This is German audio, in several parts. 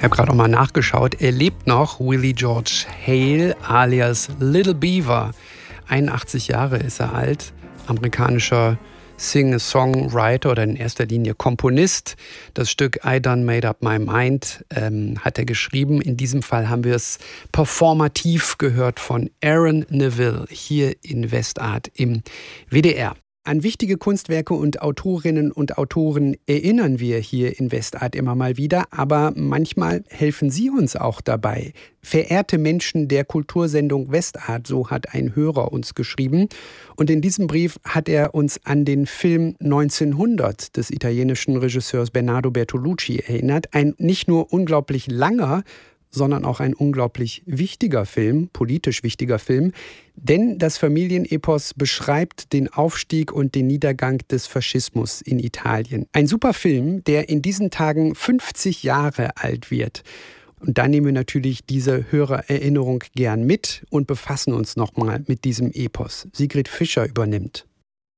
habe gerade auch mal nachgeschaut. Er lebt noch, Willie George Hale alias Little Beaver. 81 Jahre ist er alt, amerikanischer Singer-Songwriter oder in erster Linie Komponist. Das Stück I Done Made Up My Mind hat er geschrieben. In diesem Fall haben wir es performativ gehört von Aaron Neville hier in Westart im WDR. An wichtige Kunstwerke und Autorinnen und Autoren erinnern wir hier in Westart immer mal wieder, aber manchmal helfen Sie uns auch dabei. Verehrte Menschen der Kultursendung Westart, so hat ein Hörer uns geschrieben. Und in diesem Brief hat er uns an den Film 1900 des italienischen Regisseurs Bernardo Bertolucci erinnert. Ein nicht nur unglaublich langer, sondern auch ein unglaublich wichtiger Film, politisch wichtiger Film. Denn das Familienepos beschreibt den Aufstieg und den Niedergang des Faschismus in Italien. Ein super Film, der in diesen Tagen 50 Jahre alt wird. Und da nehmen wir natürlich diese Hörererinnerung gern mit und befassen uns nochmal mit diesem Epos. Sigrid Fischer übernimmt.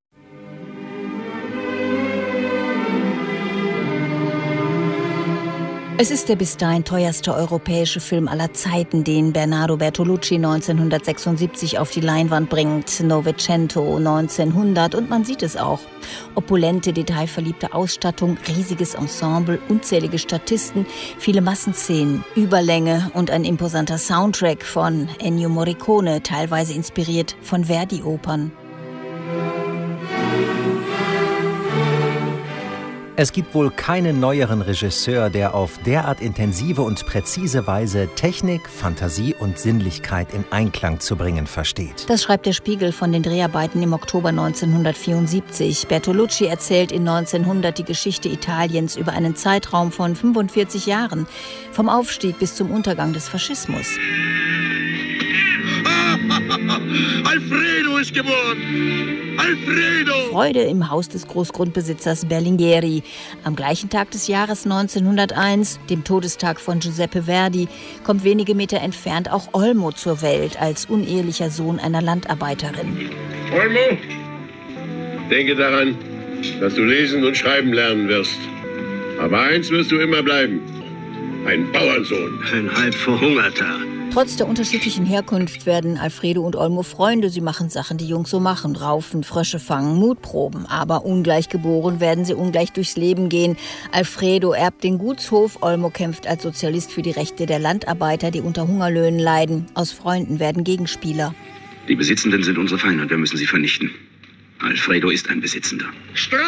Es ist der bis dahin teuerste europäische Film aller Zeiten, den Bernardo Bertolucci 1976 auf die Leinwand bringt. Novecento 1900 und man sieht es auch. Opulente, detailverliebte Ausstattung, riesiges Ensemble, unzählige Statisten, viele Massenszenen, Überlänge und ein imposanter Soundtrack von Ennio Morricone, teilweise inspiriert von Verdi-Opern. Es gibt wohl keinen neueren Regisseur, der auf derart intensive und präzise Weise Technik, Fantasie und Sinnlichkeit in Einklang zu bringen versteht. Das schreibt der Spiegel von den Dreharbeiten im Oktober 1974. Bertolucci erzählt in 1900 die Geschichte Italiens über einen Zeitraum von 45 Jahren, vom Aufstieg bis zum Untergang des Faschismus. Alfredo ist geboren! Alfredo! Freude im Haus des Großgrundbesitzers Berlinghieri. Am gleichen Tag des Jahres 1901, dem Todestag von Giuseppe Verdi, kommt wenige Meter entfernt auch Olmo zur Welt als unehelicher Sohn einer Landarbeiterin. Olmo, denke daran, dass du lesen und schreiben lernen wirst. Aber eins wirst du immer bleiben: ein Bauernsohn. Ein halb Verhungerter. Trotz der unterschiedlichen Herkunft werden Alfredo und Olmo Freunde. Sie machen Sachen, die Jungs so machen. Raufen, Frösche fangen, Mutproben. Aber ungleich geboren werden sie ungleich durchs Leben gehen. Alfredo erbt den Gutshof. Olmo kämpft als Sozialist für die Rechte der Landarbeiter, die unter Hungerlöhnen leiden. Aus Freunden werden Gegenspieler. Die Besitzenden sind unsere Feinde und wir müssen sie vernichten. Alfredo ist ein Besitzender. Streik!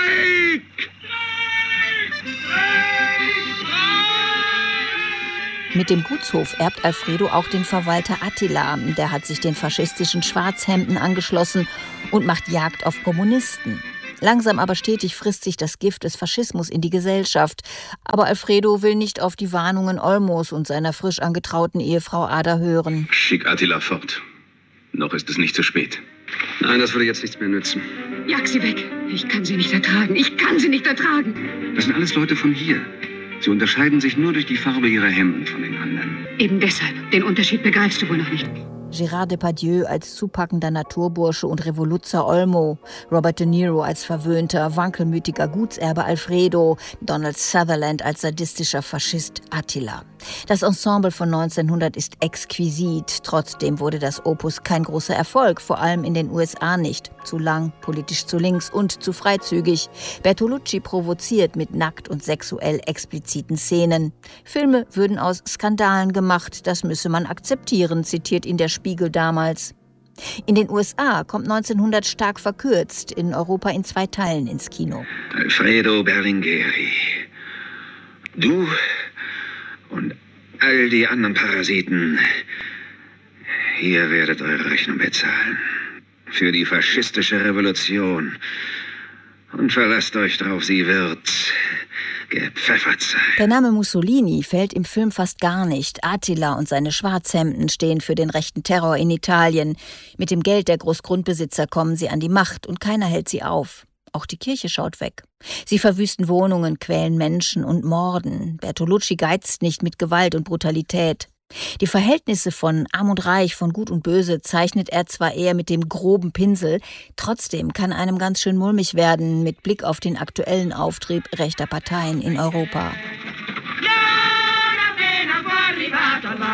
Mit dem Gutshof erbt Alfredo auch den Verwalter Attila. Der hat sich den faschistischen Schwarzhemden angeschlossen und macht Jagd auf Kommunisten. Langsam aber stetig frisst sich das Gift des Faschismus in die Gesellschaft. Aber Alfredo will nicht auf die Warnungen Olmos und seiner frisch angetrauten Ehefrau Ada hören. Schick Attila fort. Noch ist es nicht zu spät. Nein, das würde jetzt nichts mehr nützen. Jag sie weg. Ich kann sie nicht ertragen. Ich kann sie nicht ertragen. Das sind alles Leute von hier. Sie unterscheiden sich nur durch die Farbe ihrer Hemden von den anderen. Eben deshalb. Den Unterschied begreifst du wohl noch nicht. Gérard Depardieu als zupackender Naturbursche und Revoluzer Olmo, Robert De Niro als verwöhnter, wankelmütiger Gutserbe Alfredo, Donald Sutherland als sadistischer Faschist Attila. Das Ensemble von 1900 ist exquisit. Trotzdem wurde das Opus kein großer Erfolg, vor allem in den USA nicht. Zu lang, politisch zu links und zu freizügig. Bertolucci provoziert mit nackt und sexuell expliziten Szenen. Filme würden aus Skandalen gemacht, das müsse man akzeptieren, zitiert ihn der Spiegel damals. In den USA kommt 1900 stark verkürzt, in Europa in 2 Teilen ins Kino. Alfredo Berlinghieri. Du und all die anderen Parasiten, ihr werdet eure Rechnung bezahlen. Für die faschistische Revolution. Und verlasst euch drauf, sie wird gepfeffert sein. Der Name Mussolini fällt im Film fast gar nicht. Attila und seine Schwarzhemden stehen für den rechten Terror in Italien. Mit dem Geld der Großgrundbesitzer kommen sie an die Macht und keiner hält sie auf. Auch die Kirche schaut weg. Sie verwüsten Wohnungen, quälen Menschen und morden. Bertolucci geizt nicht mit Gewalt und Brutalität. Die Verhältnisse von Arm und Reich, von Gut und Böse zeichnet er zwar eher mit dem groben Pinsel, trotzdem kann einem ganz schön mulmig werden mit Blick auf den aktuellen Auftrieb rechter Parteien in Europa.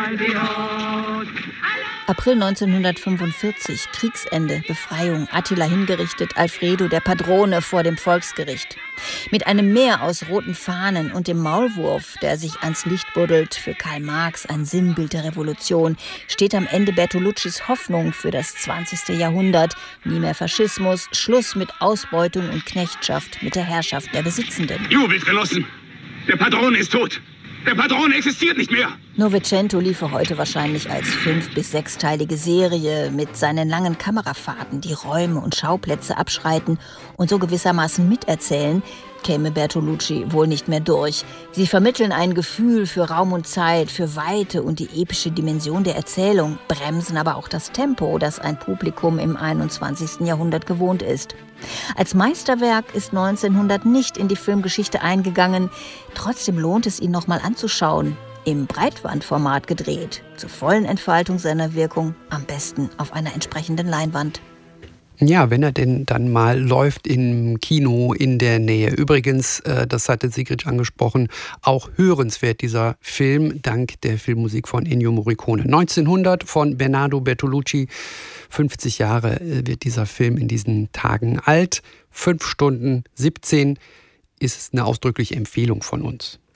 April 1945, Kriegsende, Befreiung, Attila hingerichtet, Alfredo der Padrone vor dem Volksgericht. Mit einem Meer aus roten Fahnen und dem Maulwurf, der sich ans Licht buddelt, für Karl Marx ein Sinnbild der Revolution, steht am Ende Bertoluccis Hoffnung für das 20. Jahrhundert. Nie mehr Faschismus, Schluss mit Ausbeutung und Knechtschaft, mit der Herrschaft der Besitzenden. Jubelt, Genossen! Der Padrone ist tot! Der Padrone existiert nicht mehr! Novecento liefe heute wahrscheinlich als 5- bis 6-teilige Serie mit seinen langen Kamerafahrten, die Räume und Schauplätze abschreiten und so gewissermaßen miterzählen, käme Bertolucci wohl nicht mehr durch. Sie vermitteln ein Gefühl für Raum und Zeit, für Weite und die epische Dimension der Erzählung, bremsen aber auch das Tempo, das ein Publikum im 21. Jahrhundert gewohnt ist. Als Meisterwerk ist 1900 nicht in die Filmgeschichte eingegangen. Trotzdem lohnt es, ihn nochmal anzuschauen. Im Breitbandformat gedreht, zur vollen Entfaltung seiner Wirkung, am besten auf einer entsprechenden Leinwand. Ja, wenn er denn dann mal läuft im Kino in der Nähe. Übrigens, das hatte Sigrid angesprochen, auch hörenswert dieser Film, dank der Filmmusik von Ennio Morricone. 1900 von Bernardo Bertolucci. 50 Jahre wird dieser Film in diesen Tagen alt. 5 Stunden 17 ist eine ausdrückliche Empfehlung von uns.